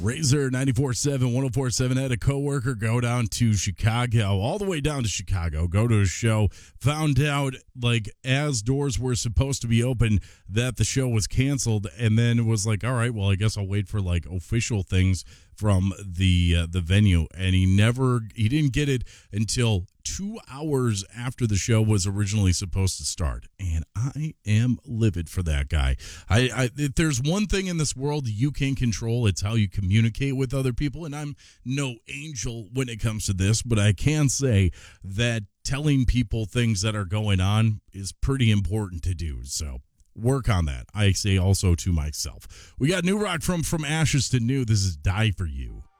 Razor 94.7, 104.7 had a coworker go down to Chicago, all the way down to Chicago, go to a show, found out, like, as doors were supposed to be open, that the show was canceled, and then was like, all right, well, I guess I'll wait for, like, official things from the venue, and he didn't get it until 2 hours after the show was originally supposed to start, and I am livid for that guy. If there's one thing in this world you can control, it's how you communicate with other people, and I'm no angel when it comes to this, but I can say that telling people things that are going on is pretty important to do, so work on that. I say also to myself. We got new rock from Ashes to New. This is Die For You.